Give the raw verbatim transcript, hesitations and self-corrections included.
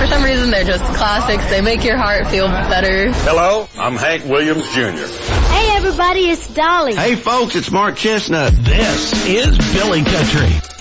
some reason, they're just classics. They make your heart feel better. Hello, I'm Hank Williams Junior Hey, everybody, it's Dolly. Hey, folks, it's Mark Chestnut. This is Billy Country.